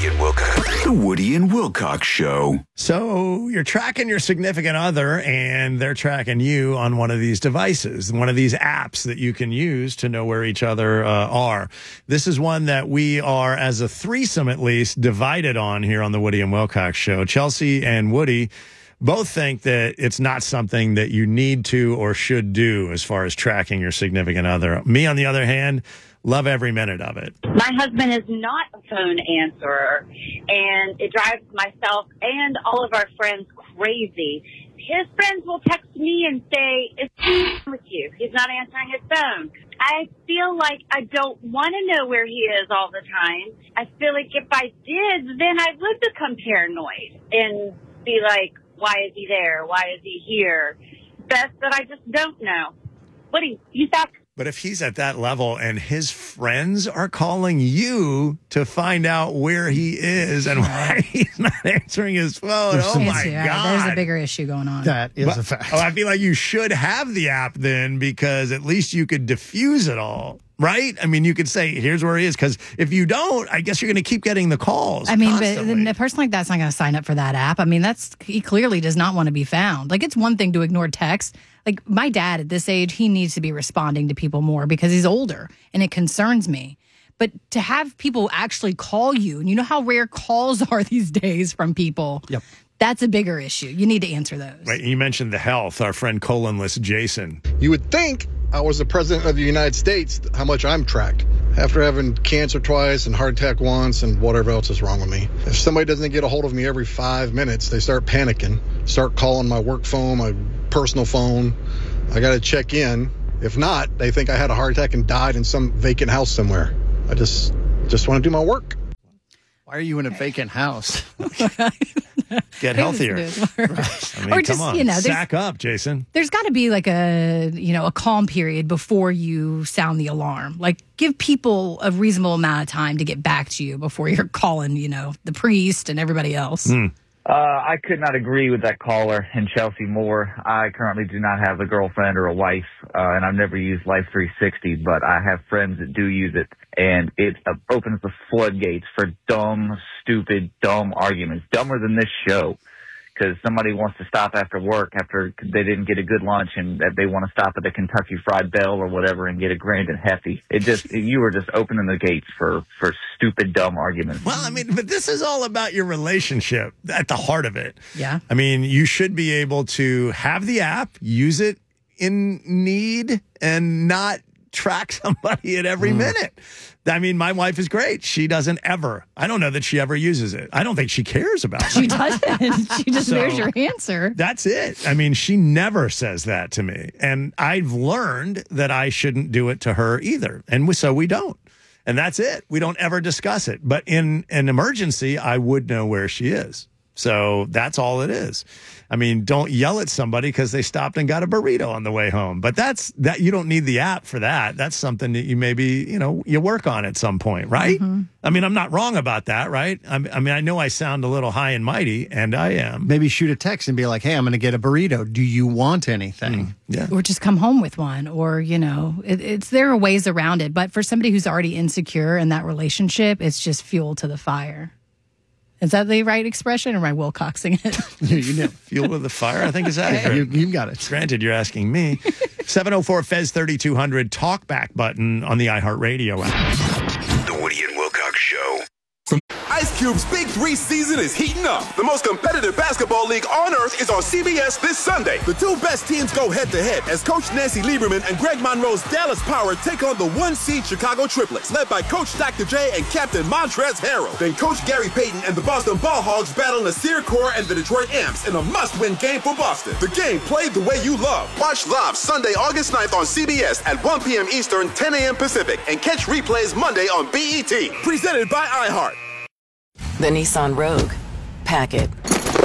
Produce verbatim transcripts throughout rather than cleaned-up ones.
Woody and Wilcox. The Woody and Wilcox Show. So you're tracking your significant other and they're tracking you on one of these devices, one of these apps that you can use to know where each other uh, are. This is one that we are, as a threesome at least, divided on here on the Woody and Wilcox Show. Chelsea and Woody both think that it's not something that you need to or should do as far as tracking your significant other. Me, on the other hand, love every minute of it. My husband is not a phone answerer, and it drives myself and all of our friends crazy. His friends will text me and say, "It's with you. He's not answering his phone." I feel like I don't want to know where he is all the time. I feel like if I did, then I would become paranoid and be like, why is he there? Why is he here? Best that I just don't know. Woody, you stop. But if he's at that level and his friends are calling you to find out where he is and why he's not answering his phone, There's oh some- my yeah, God. There's a bigger issue going on. That is But- a fact. Oh, I feel like you should have the app then, because at least you could diffuse it all, right? I mean, you could say, here's where he is, because if you don't, I guess you're going to keep getting the calls. I mean, constantly. but a person like that's not going to sign up for that app. I mean, that's he clearly does not want to be found. Like, it's one thing to ignore text. Like, my dad at this age, he needs to be responding to people more because he's older, and it concerns me. But to have people actually call you, and you know how rare calls are these days from people. Yep. That's a bigger issue. You need to answer those. Right, you mentioned the health. Our friend colonless Jason. You would think I was the president of the United States, how much I'm tracked. After having cancer twice and heart attack once and whatever else is wrong with me. If somebody doesn't get a hold of me every five minutes, they start panicking, start calling my work phone, my personal phone. I got to check in. If not, they think I had a heart attack and died in some vacant house somewhere. I just just want to do my work. Why are you in a vacant house? Get healthier. Right. I mean, Or come just, on, you know, there's- sack up, Jason. There's got to be like a, you know, a calm period before you sound the alarm. Like, give people a reasonable amount of time to get back to you before you're calling, you know, the priest and everybody else. Mm. Uh, I could not agree with that caller and Chelsea more. I currently do not have a girlfriend or a wife, uh, and I've never used Life three sixty, but I have friends that do use it, and it uh, opens the floodgates for dumb, stupid, dumb arguments, dumber than this show. Because somebody wants to stop after work after they didn't get a good lunch, and that they want to stop at the Kentucky Fried Bell or whatever and get a grand and hefty. It just you were just opening the gates for for stupid, dumb arguments. Well, I mean, but this is all about your relationship at the heart of it. Yeah. I mean, you should be able to have the app, use it in need, and not track somebody at every mm. minute. I mean, my wife is great. She doesn't ever. I don't know that she ever uses it. I don't think she cares about it. She doesn't. She just So, there's your answer. That's it. I mean, she never says that to me. And I've learned that I shouldn't do it to her either. And we, so we don't. And that's it. We don't ever discuss it. But in an emergency, I would know where she is. So that's all it is. I mean, don't yell at somebody because they stopped and got a burrito on the way home. But that's that. You don't need the app for that. That's something that you maybe, you know, you work on at some point, right? Mm-hmm. I mean, I'm not wrong about that, right? I mean, I know I sound a little high and mighty, and I am. Maybe shoot a text and be like, hey, I'm going to get a burrito. Do you want anything? Mm, yeah. Or just come home with one. Or, you know, it, it's there are ways around it. But for somebody who's already insecure in that relationship, it's just fuel to the fire. Is that the right expression, or am I Wilcoxing it? you, you know, fuel to the fire, I think is accurate. you, you got it. Granted, you're asking me. seven oh four F E Z thirty-two hundred, talkback button on the iHeartRadio app. The Woody and Wilcox Show. Ice Cube's Big Three season is heating up. The most competitive basketball league on earth is on C B S this Sunday. The two best teams go head-to-head as Coach Nancy Lieberman and Greg Monroe's Dallas Power take on the one-seed Chicago Triplets, led by Coach Doctor J and Captain Montrezl Harrell. Then Coach Gary Payton and the Boston Ball Hogs battle Nasir Kaur and the Detroit Amps in a must-win game for Boston. The game played the way you love. Watch live Sunday, August ninth on C B S at one p.m. Eastern, ten a.m. Pacific, and catch replays Monday on B E T. Presented by iHeart. The Nissan Rogue. Pack it.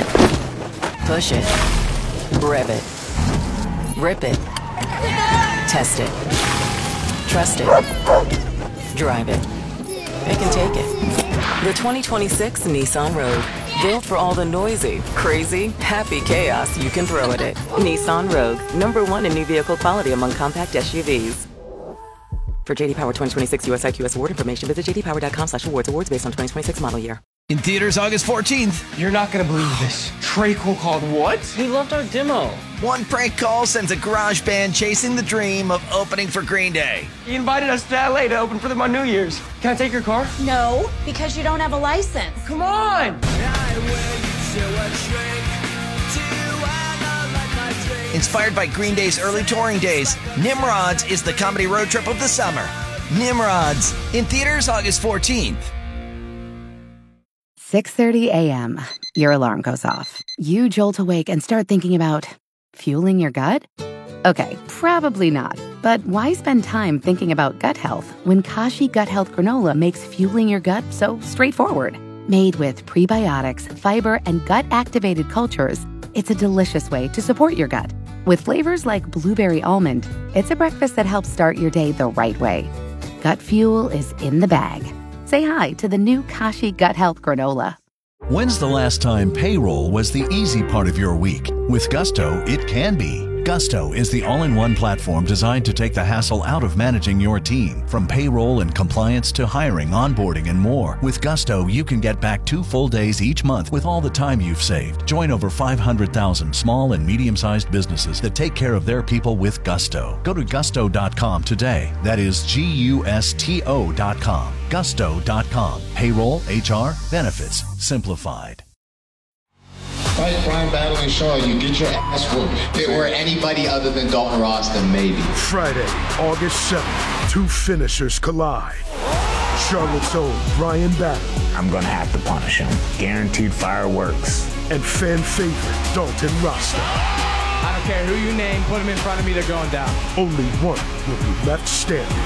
Push it. Rev it. Rip it. Test it. Trust it. Drive it. It can take it. The twenty twenty-six Nissan Rogue. Built for all the noisy, crazy, happy chaos you can throw at it. Nissan Rogue. Number one in new vehicle quality among compact S U Vs. For J D Power twenty twenty-six U S I Q S award information, visit j d power dot com slash awards. Awards based on twenty twenty-six model year. In theaters August fourteenth. You're not going to believe this. Trey Cole called what? He loved our demo. One prank call sends a garage band chasing the dream of opening for Green Day. He invited us to L A to open for them on New Year's. Can I take your car? No, because you don't have a license. Come on! Inspired by Green Day's early touring days, Nimrods is the comedy road trip of the summer. Nimrods, in theaters August fourteenth. six thirty a.m. Your alarm goes off. You jolt awake and start thinking about fueling your gut? Okay, probably not. But why spend time thinking about gut health when Kashi Gut Health Granola makes fueling your gut so straightforward? Made with prebiotics, fiber, and gut-activated cultures, it's a delicious way to support your gut. With flavors like blueberry almond, it's a breakfast that helps start your day the right way. Gut fuel is in the bag. Say hi to the new Kashi Gut Health Granola. When's the last time payroll was the easy part of your week? With Gusto, it can be. Gusto is the all-in-one platform designed to take the hassle out of managing your team. From payroll and compliance to hiring, onboarding, and more. With Gusto, you can get back two full days each month with all the time you've saved. Join over five hundred thousand small and medium-sized businesses that take care of their people with Gusto. Go to gusto dot com today. That is G U S T O dot com. gusto dot com. Payroll, H R, benefits, simplified. Fight Brian battling Shaw, you get your ass whooped. If it were anybody other than Dalton Ross, then maybe. Friday, August seventh, two finishers collide. Charlotte's own Brian Battle. I'm gonna have to punish him. Guaranteed fireworks. And fan favorite Dalton Rasta. I don't care who you name, put him in front of me, they're going down. Only one will be left standing.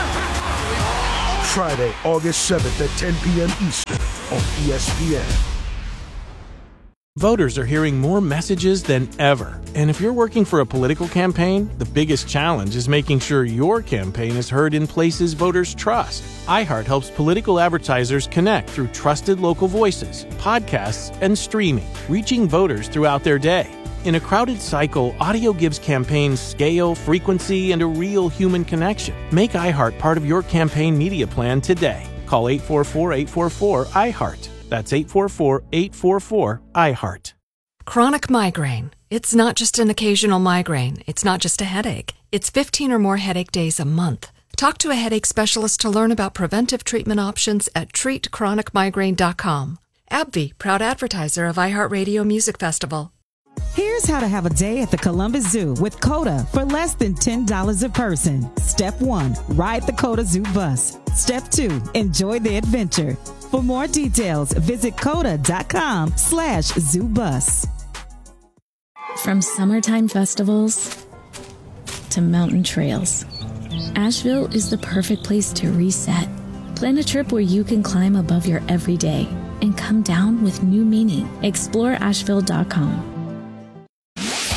Friday, August seventh at ten p.m. Eastern on E S P N. Voters are hearing more messages than ever. And if you're working for a political campaign, the biggest challenge is making sure your campaign is heard in places voters trust. iHeart helps political advertisers connect through trusted local voices, podcasts, and streaming, reaching voters throughout their day. In a crowded cycle, audio gives campaigns scale, frequency, and a real human connection. Make iHeart part of your campaign media plan today. Call eight four four, eight four four, iHeart. That's eight four four, eight four four, iHeart. Chronic migraine. It's not just an occasional migraine. It's not just a headache. It's fifteen or more headache days a month. Talk to a headache specialist to learn about preventive treatment options at treat chronic migraine dot com. AbbVie, proud advertiser of iHeartRadio Music Festival. Here's how to have a day at the Columbus Zoo with COTA for less than ten dollars a person. Step one, ride the COTA Zoo bus. Step two, enjoy the adventure. For more details, visit coda.com slash zoo bus. From summertime festivals to mountain trails, Asheville is the perfect place to reset. Plan a trip where you can climb above your everyday and come down with new meaning. Explore asheville dot com.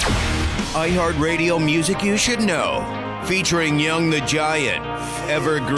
iHeartRadio Music You Should Know, featuring Young the Giant, Evergreen.